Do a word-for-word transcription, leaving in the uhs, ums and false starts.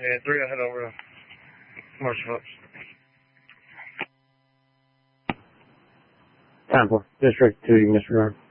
Yeah, three, I head over to Commercial Hooks. Time for District two, you can disregard.